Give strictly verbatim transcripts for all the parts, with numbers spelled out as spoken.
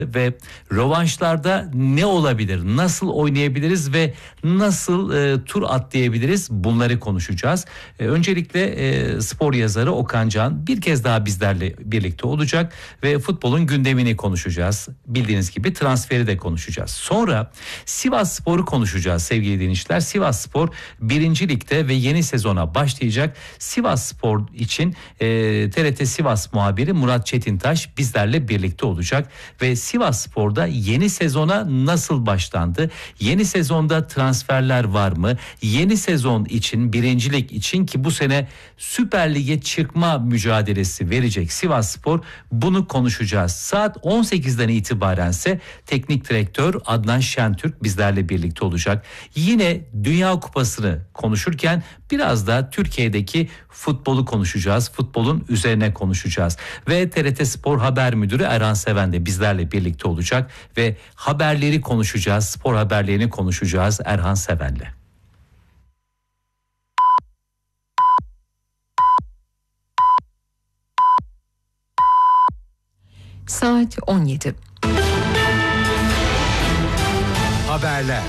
ve rövanşlarda ne olabilir, nasıl oynayabiliriz ve nasıl e, tur atlayabiliriz, bunları konuşacağız. E, öncelikle e, spor yazarı Okan Can bir kez daha bizlerle birlikte olacak ve futbolun gündemini konuşacağız. Bildiğiniz gibi transferi de konuşacağız. Sonra Sivasspor'u konuşacağız sevgili dinleyiciler. Sivasspor birinci Lig'de ve yeni sezona başlayacak. Sivasspor için e, T R T Sivas muhabiri Murat Çetintaş bizlerle birlikte olacak ve Sivasspor'da yeni sezona nasıl başlandı? Yeni sezonda transferler var mı? Yeni sezon için, birinci Lig için ki bu sene Süper Lig'e çıkma mücadelesi verecek Sivasspor, bunu konuşacağız. Saat on sekizden itibarense teknik direktör Adnan Şentürk bizlerle birlikte olacak. Yine Dünya Kupası'nı konuşurken biraz da Türkiye'deki futbolu konuşacağız. Futbolun üzerine konuşacağız. Ve T R T Spor Haber Müdürü Erhan Seven de bizlerle birlikte olacak ve haberleri konuşacağız. Spor haberlerini konuşacağız Erhan Seven'le. Saat on yedi. Haberler.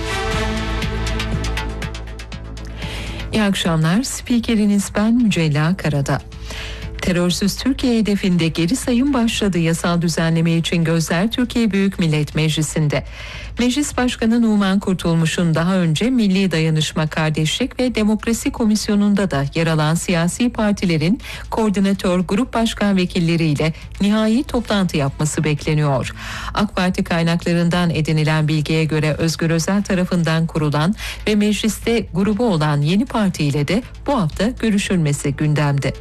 İyi akşamlar. Spikeriniz ben Mücella Karada. Terörsüz Türkiye hedefinde geri sayım başladı. Yasal düzenleme için gözler Türkiye Büyük Millet Meclisi'nde. Meclis Başkanı Numan Kurtulmuş'un daha önce Milli Dayanışma, Kardeşlik ve Demokrasi Komisyonu'nda da yer alan siyasi partilerin koordinatör grup başkan vekilleriyle nihai toplantı yapması bekleniyor. AK Parti kaynaklarından edinilen bilgiye göre Özgür Özel tarafından kurulan ve mecliste grubu olan yeni parti ile de bu hafta görüşülmesi gündemde.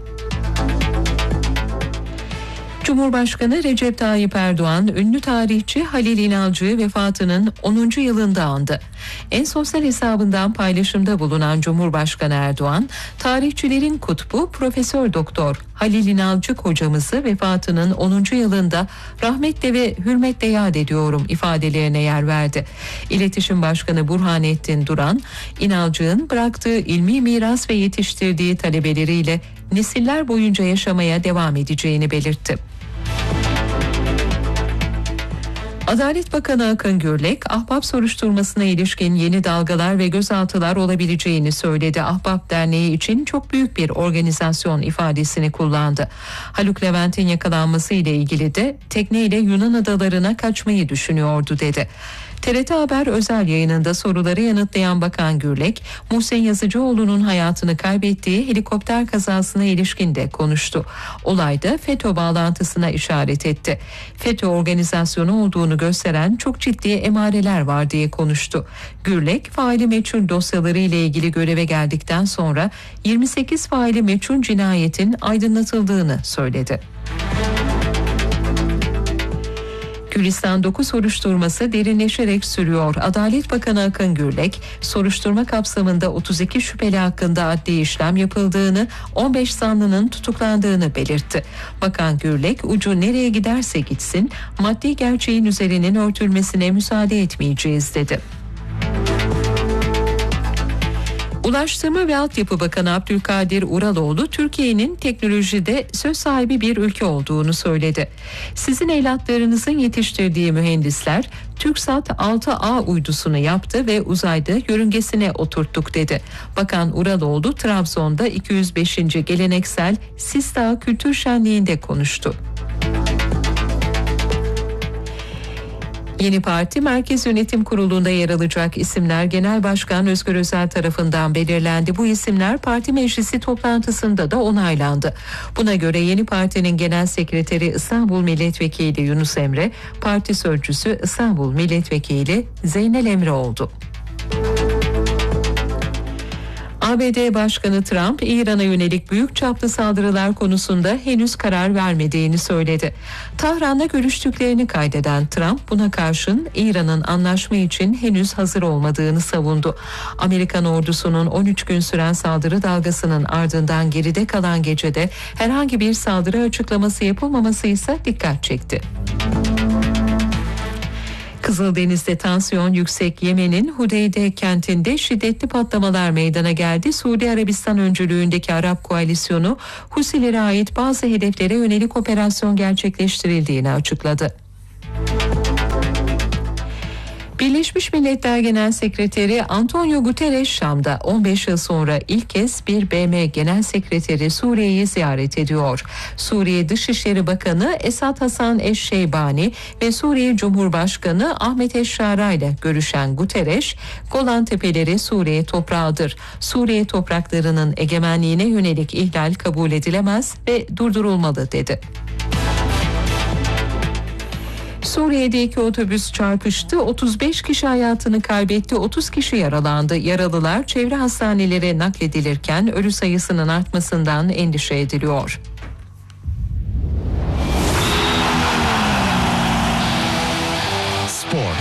Cumhurbaşkanı Recep Tayyip Erdoğan, ünlü tarihçi Halil İnalcı'yı vefatının onuncu yılında andı. En sosyal hesabından paylaşımda bulunan Cumhurbaşkanı Erdoğan, tarihçilerin kutbu Profesör Doktor Halil İnalcık hocamızı vefatının onuncu yılında rahmetle ve hürmetle yad ediyorum ifadelerine yer verdi. İletişim Başkanı Burhanettin Duran, İnalcık'ın bıraktığı ilmi miras ve yetiştirdiği talebeleriyle nesiller boyunca yaşamaya devam edeceğini belirtti. Adalet Bakanı Akın Gürlek, Ahbap soruşturmasına ilişkin yeni dalgalar ve gözaltılar olabileceğini söyledi. Ahbap Derneği için çok büyük bir organizasyon ifadesini kullandı. Haluk Levent'in yakalanması ile ilgili de tekneyle Yunan adalarına kaçmayı düşünüyordu dedi. T R T Haber özel yayınında soruları yanıtlayan Bakan Gürlek, Muhsin Yazıcıoğlu'nun hayatını kaybettiği helikopter kazasına ilişkin de konuştu. Olayda FETÖ bağlantısına işaret etti. FETÖ organizasyonu olduğunu gösteren çok ciddi emareler var diye konuştu. Gürlek, faili meçhul dosyaları ile ilgili göreve geldikten sonra yirmi sekiz faili meçhul cinayetin aydınlatıldığını söyledi. Gülistan dokuz soruşturması derinleşerek sürüyor. Adalet Bakanı Akın Gürlek, soruşturma kapsamında otuz iki şüpheli hakkında adli işlem yapıldığını, on beş zanlının tutuklandığını belirtti. Bakan Gürlek, ucu nereye giderse gitsin, maddi gerçeğin üzerinin örtülmesine müsaade etmeyeceğiz dedi. Ulaştırma ve Altyapı Bakanı Abdülkadir Uraloğlu, Türkiye'nin teknolojide söz sahibi bir ülke olduğunu söyledi. Sizin evlatlarınızın yetiştirdiği mühendisler TürkSat altı A uydusunu yaptı ve uzayda yörüngesine oturttuk dedi. Bakan Uraloğlu, Trabzon'da iki yüz beşinci geleneksel Sistağ Kültür Şenliği'nde konuştu. Yeni parti Merkez Yönetim Kurulu'nda yer alacak isimler Genel Başkan Özgür Özel tarafından belirlendi. Bu isimler parti meclisi toplantısında da onaylandı. Buna göre yeni partinin Genel Sekreteri İstanbul Milletvekili Yunus Emre, parti sözcüsü İstanbul Milletvekili Zeynel Emre oldu. A B D Başkanı Trump, İran'a yönelik büyük çaplı saldırılar konusunda henüz karar vermediğini söyledi. Tahran'la görüştüklerini kaydeden Trump, buna karşın İran'ın anlaşma için henüz hazır olmadığını savundu. Amerikan ordusunun on üç gün süren saldırı dalgasının ardından geride kalan gecede herhangi bir saldırı açıklaması yapılmaması ise dikkat çekti. Kızıldeniz'de tansiyon yüksek. Yemen'in Hudeyde kentinde şiddetli patlamalar meydana geldi. Suudi Arabistan öncülüğündeki Arap koalisyonu Husilere ait bazı hedeflere yönelik operasyon gerçekleştirildiğini açıkladı. Birleşmiş Milletler Genel Sekreteri Antonio Guterres Şam'da on beş yıl sonra ilk kez bir B M Genel Sekreteri Suriye'yi ziyaret ediyor. Suriye Dışişleri Bakanı Esad Hasan Eşşeybani ve Suriye Cumhurbaşkanı Ahmet Eşşara ile görüşen Guterres, Golan Tepeleri Suriye toprağıdır. Suriye topraklarının egemenliğine yönelik ihlal kabul edilemez ve durdurulmalı dedi. Suriye'de iki otobüs çarpıştı. otuz beş kişi hayatını kaybetti. otuz kişi yaralandı. Yaralılar çevre hastanelere nakledilirken ölü sayısının artmasından endişe ediliyor. Spor.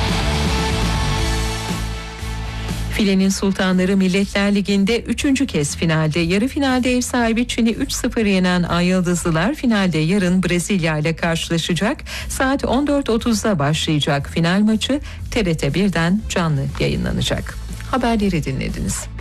Filenin Sultanları Milletler Ligi'nde üçüncü kez finalde. Yarı finalde ev sahibi Çin'i üç sıfır yenen Ay Yıldızlılar finalde yarın Brezilya ile karşılaşacak. Saat on dört otuzda başlayacak final maçı T R T birden canlı yayınlanacak. Haberleri dinlediniz.